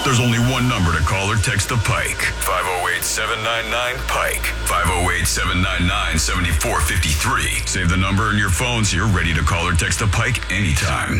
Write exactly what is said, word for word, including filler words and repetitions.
There's only one number to call or text the Pike. five oh eight, seven nine nine, Pike. five oh eight, seven nine nine, seven four five three. Save the number in your phone so you're ready to call or text the Pike anytime.